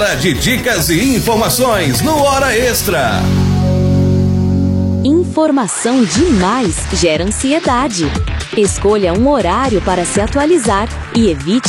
Hora de dicas e informações no Hora Extra. Informação demais gera ansiedade. Escolha um horário para se atualizar e evite